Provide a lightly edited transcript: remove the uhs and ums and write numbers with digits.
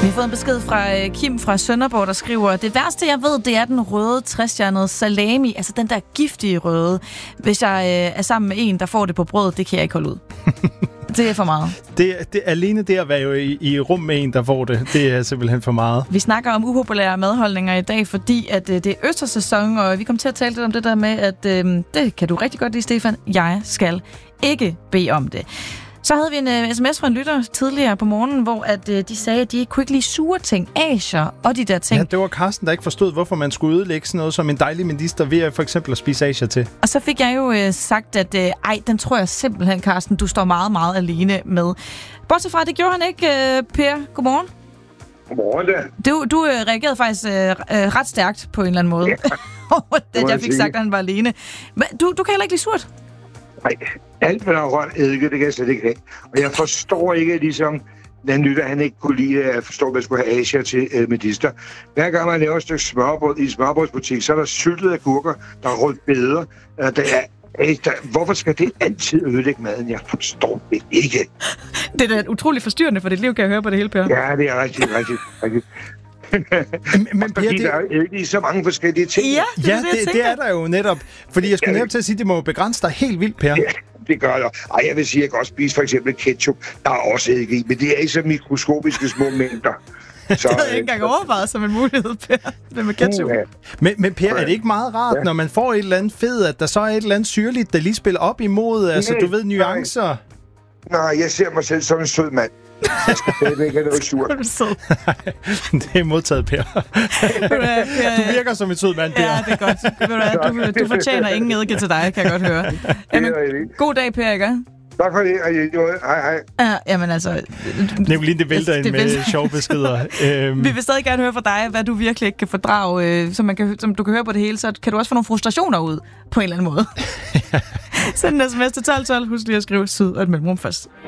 Vi har fået en besked fra Kim fra Sønderborg, der skriver: det værste, jeg ved, det er den røde 60-stjernede salami, altså den der giftige røde. Hvis jeg er sammen med en, der får det på brød, det kan jeg ikke holde ud. Det er for meget. Det alene det at være jo i rum med en, der får det er simpelthen for meget. Vi snakker om upopulære madholdninger i dag, fordi at det er østerssæson, og vi kommer til at tale lidt om det der med, at det kan du rigtig godt lide, Stefan. Jeg skal ikke bede om det. Så havde vi en sms fra en lytter tidligere på morgenen, hvor at, de sagde, at de ikke kunne ikke lide sure ting, asier og de der ting. Ja, det var Carsten, der ikke forstod, hvorfor man skulle ødelægge sådan noget som en dejlig minister ved for eksempel at spise asier til. Og så fik jeg jo sagt, at den tror jeg simpelthen, Carsten, du står meget, meget alene med. Bortset fra, det gjorde han ikke, Per. Godmorgen. Godmorgen da. Du reagerede faktisk ret stærkt på en eller anden måde. Ja. Jeg fik sagt, at han var alene. Men du kan heller ikke lide surt? Nej, alt hvad der er rørt eddike, det kan jeg slet ikke have. Og jeg forstår ikke, ligesom den lytter, han ikke kunne lide, at forstå, at man skulle have asier til medister. Hver gang man laver et stykke smørbrød i en smørbrødsbutik, så er der syltede agurker, der er rødbeder, hvorfor skal det altid ødelægge maden? Jeg forstår det ikke. Det er da utroligt forstyrrende for dit liv, kan jeg høre på det hele, Per. Ja, det er rigtig. Men Per, der er jo ikke så mange forskellige ting. Ja, det er der jo netop. Fordi jeg skulle netop til at sige, at det må begrænse dig helt vildt, Per. Ja, det gør jeg. Jeg vil sige, at jeg kan også spise for eksempel ketchup. Der er også eddike i, men det er ikke så mikroskopiske små mængder. Så, det havde jeg ikke engang overvejet som en mulighed, Per. Det med ketchup. Men Per, er det ikke meget rart, når man får et eller andet fed, at der så er et eller andet syrligt, der lige spiller op imod, altså du ved, nuancer? Nej, jeg ser mig selv som en sød mand. Jeg skal stadigvæk have noget surt. Det er modtaget, Per. Du virker som en sød mand, Per. Ja, det er godt. Du fortjener ingen eddike til dig, kan jeg godt høre. Jamen, god dag, Per, ikke? Tak for det. Hej. Jamen altså... Nicoline, det vælter ind med sjove beskeder. Vi vil stadig gerne høre fra dig, hvad du virkelig ikke kan fordrage. Som du kan høre på det hele, så kan du også få nogle frustrationer ud på en eller anden måde. Send en sms til 1212. Husk lige at skrive syd og et mellemrum først.